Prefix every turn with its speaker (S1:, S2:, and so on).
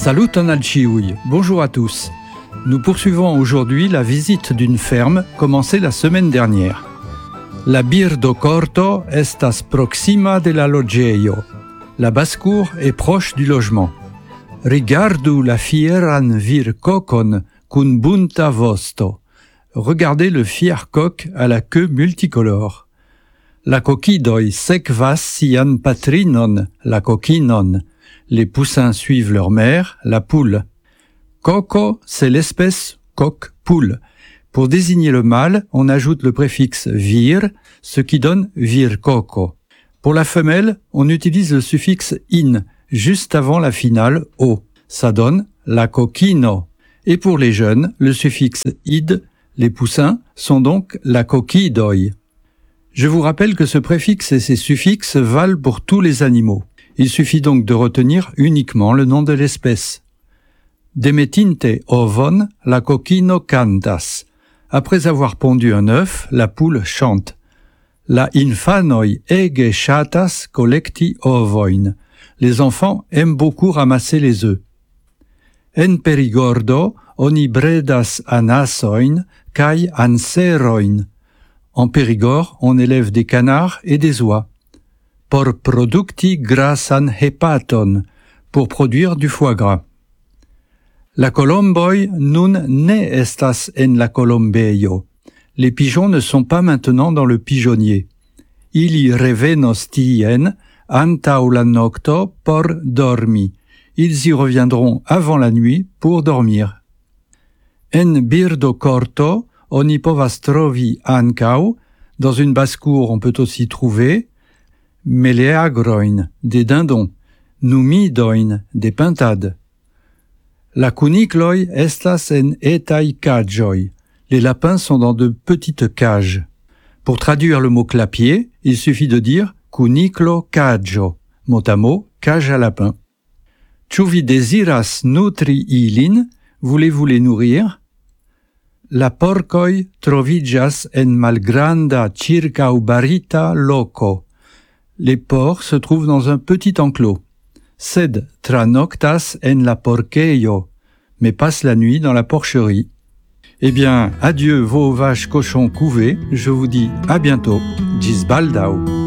S1: Saluton al ĉiuj, bonjour à tous. Nous poursuivons aujourd'hui la visite d'une ferme commencée la semaine dernière. La birdokorto estas proxima de la loĝejo. La basse-cour est proche du logement. Rigardu la fieran virkokon kun bunta vosto. Regardez le fier coq à la queue multicolore. La kokidoj sekvas sian patrinon, la kokinon. Les poussins suivent leur mère, la poule. Koko, c'est l'espèce coq-poule. Pour désigner le mâle, on ajoute le préfixe vir, ce qui donne virkoko. Pour la femelle, on utilise le suffixe in, juste avant la finale o. Ça donne la kokino. Et pour les jeunes, le suffixe id, les poussins, sont donc la kokidoi. Je vous rappelle que ce préfixe et ses suffixes valent pour tous les animaux. Il suffit donc de retenir uniquement le nom de l'espèce. Demetinte ovon, la kokino cantas. Après avoir pondu un œuf, la poule chante. La infanoi ege ŝatas kolekti ovojn. Les enfants aiment beaucoup ramasser les œufs. En Perigordo, oni bredas anasojn kaj anserojn. En Périgord, on élève des canards et des oies. Por produkti grasan hepaton, pour produire du foie gras. La kolomboj nun ne estas en la kolombejo. Les pigeons ne sont pas maintenant dans le pigeonnier. Ili revenos tien antaŭ la nokto por dormi. Ils y reviendront avant la nuit pour dormir. En birdokorto, oni povas trovi ankaŭ, dans une basse-cour on peut aussi trouver, meleagrojn, des dindons, numidojn, des pintades. La kunikloj estas en etaj kaĝoj. Les lapins sont dans de petites cages. Pour traduire le mot clapier, il suffit de dire kuniklo kaĝo, mot à mot, cage à lapin. Ĉu vi deziras nutri ilin? Voulez-vous les nourrir? La porkoj troviĝas en malgranda ĉirkaŭbarita loko. Les porcs se trouvent dans un petit enclos. Sed tranoktas en la porkejo, mais passent la nuit dans la porcherie. Eh bien, adieu vos vaches cochons couvés, je vous dis à bientôt. Ĝis baldaŭ.